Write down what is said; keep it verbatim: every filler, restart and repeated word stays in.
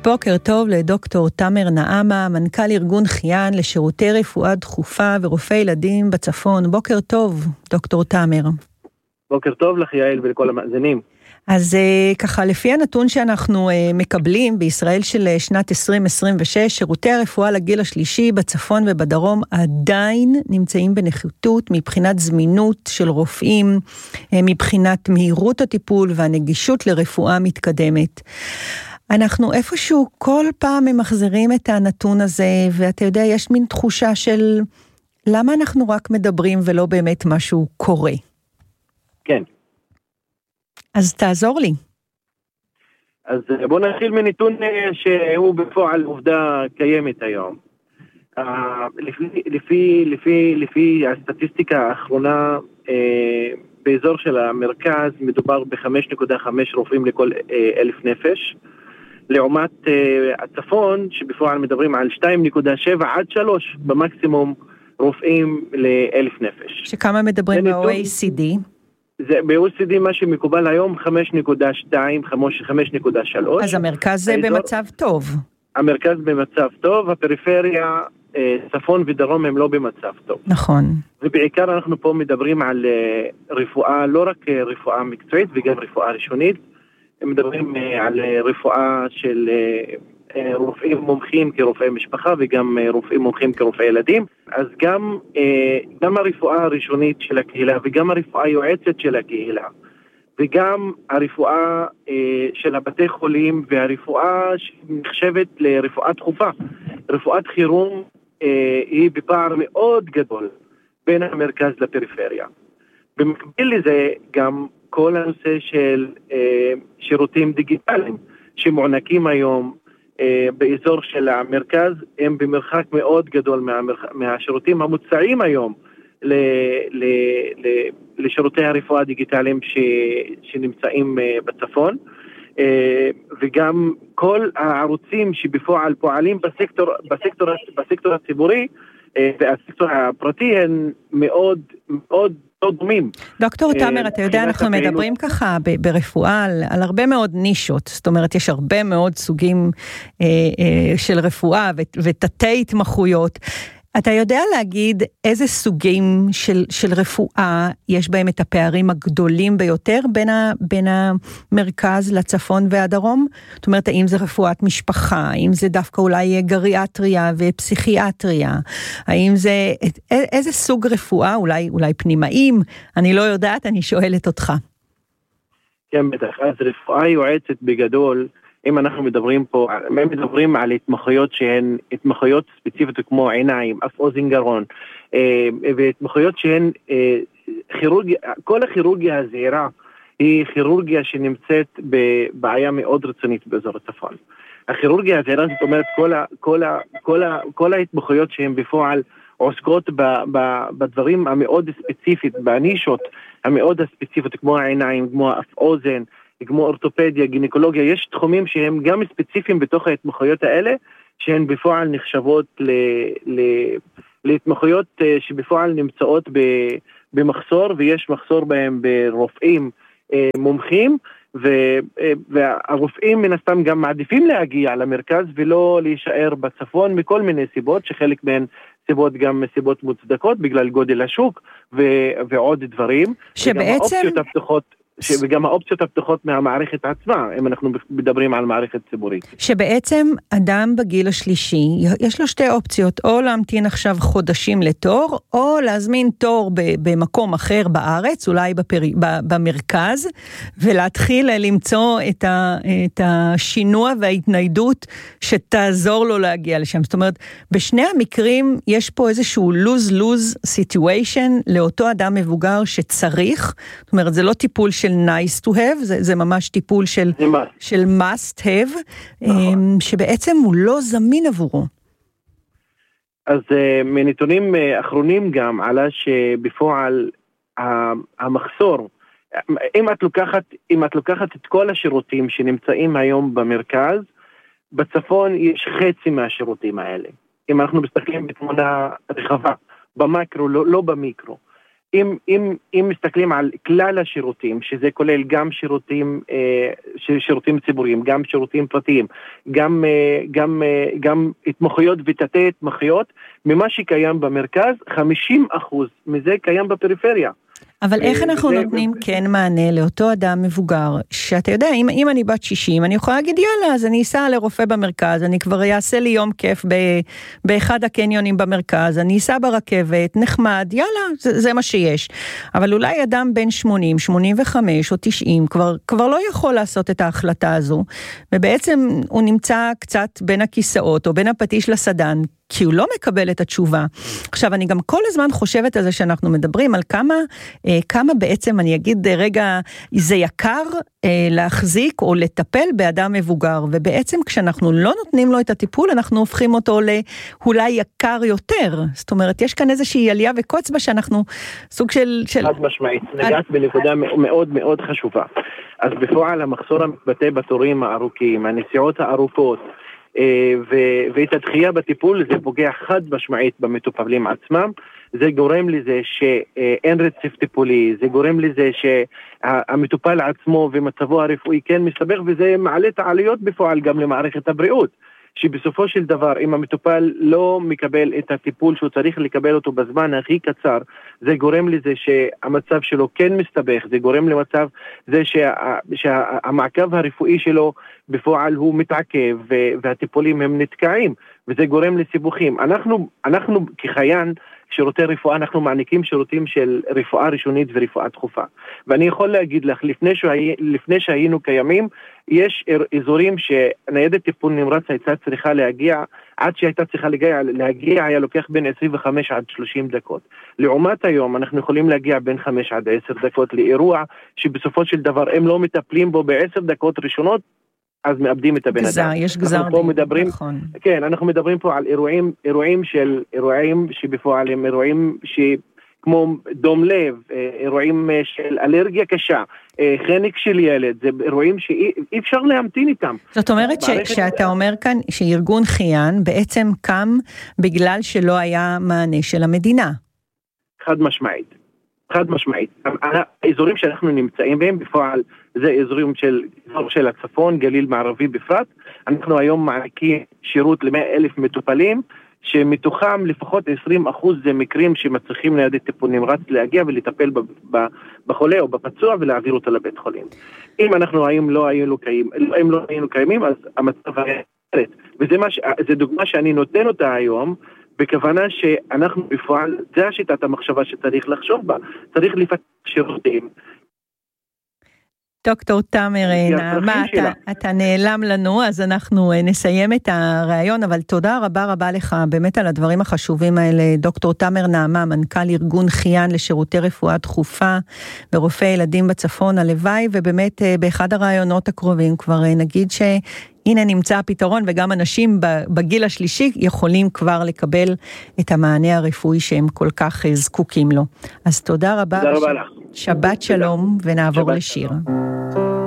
בוקר טוב לדוקטור תאמר נעמה, מנכ"ל ארגון חיין לשירותי רפואה דחופה ורופאי ילדים בצפון. בוקר טוב, דוקטור תאמר. בוקר טוב לך יעל ולכל המאזינים. אז ככה, לפי הנתון שאנחנו מקבלים בישראל של שנת עשרים עשרים ושש, שירותי הרפואה לגיל השלישי בצפון ובדרום עדיין נמצאים בנחיתות מבחינת זמינות של רופאים, מבחינת מהירות הטיפול והנגישות לרפואה מתקדמת. אנחנו איפשהו כל פעם ממחזירים את הנתון הזה, ואתה יודע, יש מין תחושה של למה אנחנו רק מדברים ולא באמת משהו קורה. כן. אז תעזור לי. אז בוא נתחיל מנתון שהוא בפועל עובדה קיימת היום. לפי, לפי, לפי, לפי הסטטיסטיקה האחרונה, באזור של המרכז מדובר ב-חמש נקודה חמש רופאים לכל אלף נפש, לעומת הצפון שבפועל מדברים על שתיים נקודה שבע עד שלוש במקסימום רופאים לאלף נפש. שכמה מדברים ב-או אי סי די? זה ב-או אי סי די מה שמקובל היום חמש נקודה שתיים, חמש נקודה שלוש. אז המרכז זה האזור, במצב טוב. המרכז במצב טוב, הפריפריה, צפון ודרום הם לא במצב טוב. נכון. ובעיקר אנחנו פה מדברים על רפואה, לא רק רפואה מקצועית וגם רפואה ראשונית, מדברים על רפואה של רופאים מומחים כרופאי משפחה וגם רופאים מומחים כרופאי ילדים. אז גם, גם הרפואה הראשונית של הקהילה וגם הרפואה היועצת של הקהילה וגם הרפואה של הבתי חולים והרפואה שנחשבת לרפואה דחופה, רפואת חירום, היא בפער מאוד גדול בין המרכז לפריפריה. במקביל לזה גם כל הנושא של אה, שירותים דיגיטליים שמוענקים היום אה, באזור של המרכז, הם במרחק מאוד גדול מהמרח... מהשירותים המוצעים היום ל... ל... ל... לשירותי הרפואה הדיגיטליים ש... שנמצאים אה, בצפון, אה, וגם כל הערוצים שבפועל פועלים בסקטור, בסקטור, בסקטור הציבורי אה, והסקטור הפרטי הם מאוד מאוד דומים. דוקטור תאמר, אתה יודע, אנחנו מדברים ככה ברפואה על, על הרבה מאוד נישות, זאת אומרת, יש הרבה מאוד סוגים אה, אה, של רפואה ותתי התמחויות. אתה יודע להגיד איזה סוגים של, של רפואה יש בהם את הפערים הגדולים ביותר בין, ה, בין המרכז לצפון והדרום? זאת אומרת, האם זה רפואת משפחה, האם זה דווקא אולי גריאטריה ופסיכיאטריה, האם זה, איזה סוג רפואה, אולי, אולי פנימאים? אני לא יודעת, אני שואלת אותך. כן, בטח, אז רפואה יועצת בגדול, אם אנחנו מדברים פה, אם מדברים על התמחויות שהן התמחויות ספציפיות כמו עיניים, אף אוזן גרון, והתמחויות שהן כירורגיה, כל הכירורגיה הזעירה היא כירורגיה שנמצאת בבעיה מאוד רצינית באזור הצפון. הכירורגיה הזעירה, זאת אומרת, כל ה, כל ה, כל ה, כל ההתמחויות שהן בפועל עוסקות ב, ב, בדברים המאוד ספציפית, בנישות המאוד הספציפיות, כמו העיניים, כמו אף אוזן, כמו אורתופדיה, גינקולוגיה, יש תחומים שהם גם ספציפיים בתוך ההתמחויות האלה, שהן בפועל נחשבות ל, ל, להתמחויות שבפועל נמצאות ב, במחסור, ויש מחסור בהם ברופאים מומחים, והרופאים מן הסתם גם מעדיפים להגיע למרכז ולא להישאר בצפון מכל מיני סיבות, שחלק מהן סיבות גם סיבות מוצדקות בגלל גודל השוק ועוד דברים. שבעצם... וגם האופציות הפתוחות מהמערכת עצמה, אם אנחנו מדברים על מערכת ציבורית. שבעצם אדם בגיל השלישי, יש לו שתי אופציות, או להמתין עכשיו חודשים לתור, או להזמין תור במקום אחר בארץ, אולי בפר... במרכז, ולהתחיל למצוא את, ה... את השינוע וההתניידות שתעזור לו להגיע לשם. זאת אומרת, בשני המקרים יש פה איזשהו lose-lose situation לאותו אדם מבוגר שצריך, זאת אומרת, זה לא טיפול של nice to have, זה, זה ממש טיפול של, של must have, נכון. שבעצם הוא לא זמין עבורו. אז מנתונים אחרונים גם עלה שבפועל המחסור, אם את לוקחת, אם את לוקחת את כל השירותים שנמצאים היום במרכז, בצפון יש חצי מהשירותים האלה. אם אנחנו מסתכלים בתמונה רחבה, במקרו, לא, לא במיקרו. אם, אם, אם מסתכלים על כלל השירותים, שזה כולל גם שירותים, שירותים ציבוריים, גם שירותים פרטיים, גם, גם, גם התמחויות ותתי התמחויות, ממה שקיים במרכז, חמישים אחוז מזה קיים בפריפריה. אבל איך אנחנו נותנים כן מענה לאותו אדם מבוגר, שאתה יודע, אם, אם אני בת שישים, אני יכולה להגיד, יאללה, אז אני אסע לרופא במרכז, אני כבר אעשה לי יום כיף ב, באחד הקניונים במרכז, אני אסע ברכבת, נחמד, יאללה, זה, זה מה שיש. אבל אולי אדם בן שמונים, שמונים וחמש או תשעים, כבר, כבר לא יכול לעשות את ההחלטה הזו, ובעצם הוא נמצא קצת בין הכיסאות, או בין הפטיש לסדן, כי הוא לא מקבל את התשובה. עכשיו, אני גם כל הזמן חושבת על זה שאנחנו מדברים על כמה, אה, כמה בעצם, אני אגיד רגע, זה יקר אה, להחזיק או לטפל באדם מבוגר, ובעצם כשאנחנו לא נותנים לו את הטיפול, אנחנו הופכים אותו לאולי יקר יותר. זאת אומרת, יש כאן איזושהי עלייה וקוצבה שאנחנו סוג של... של... עד משמעית, נגעת בנקודה מאוד מאוד חשובה. אז בפועל המחסור המתבטא בתורים הארוכים, הנסיעות הארוכות, ואת הדחייה בטיפול, זה פוגע חד משמעית במטופלים עצמם, זה גורם לזה שאין רצף טיפולי, זה גורם לזה שהמטופל עצמו ומצבו הרפואי כן מסתבך, וזה מעלה את העלויות בפועל גם למערכת הבריאות, שבסופו של דבר, אם המטופל לא מקבל את הטיפול שהוא צריך לקבל אותו בזמן הכי קצר, זה גורם לזה שהמצב שלו כן מסתבך, זה גורם למצב זה שה, שהמעקב הרפואי שלו בפועל הוא מתעכב, והטיפולים הם נתקעים, וזה גורם לסיבוכים. אנחנו, אנחנו כחיין, שירותי רפואה, אנחנו מעניקים שירותים של רפואה ראשונית ורפואה דחופה. ואני יכול להגיד לך, לפני, שהי, לפני שהיינו קיימים, יש אזורים שניידת טיפול נמרץ הייתה צריכה להגיע, עד שהייתה צריכה להגיע, להגיע היה לוקח בין עשרים וחמש עד שלושים דקות. לעומת היום, אנחנו יכולים להגיע בין חמש עד עשר דקות לאירוע, שבסופו של דבר הם לא מטפלים בו בעשר דקות ראשונות, אז מאבדים את הבן גזר, אדם. יש גזר דין, מדברים, נכון. כן, אנחנו מדברים פה על אירועים, אירועים של, אירועים שבפועל הם אירועים שכמו דום לב, אירועים של אלרגיה קשה, חנק של ילד, זה אירועים שאי אפשר להמתין איתם. זאת אומרת ש, שאתה אומר כאן שארגון חיין בעצם קם בגלל שלא היה מענה של המדינה. חד משמעית. חד משמעית. האזורים שאנחנו נמצאים בהם בפועל זה אזורים של, של הצפון, גליל מערבי בפרט. אנחנו היום מעניקים שירות ל-מאה אלף מטופלים, שמתוכם לפחות עשרים אחוז זה מקרים שמצריכים ניידת טיפול נמרץ להגיע ולטפל בחולה או בפצוע ולהעביר אותו לבית חולים. אם אנחנו היום לא היינו קיימים, אם לא היינו קיימים, אז המצב היה אחרת. וזה מה, זה דוגמה שאני נותן אותה היום, בכוונה שאנחנו בפועל, זה השיטת המחשבה שצריך לחשוב בה, צריך לפתח שירותים. דוקטור תאמר נעמה, אתה, אתה נעלם לנו, אז אנחנו נסיים את הרעיון, אבל תודה רבה רבה לך באמת על הדברים החשובים האלה. דוקטור תאמר נעמה, מנכ"ל ארגון חיין לשירותי רפואה דחופה ורופא ילדים בצפון, הלוואי, ובאמת באחד הרעיונות הקרובים כבר נגיד ש... הנה נמצא הפתרון, וגם אנשים בגיל השלישי יכולים כבר לקבל את המענה הרפואי שהם כל כך זקוקים לו. אז תודה רבה. תודה רבה לך. שבת שלום, ונעבור לשיר.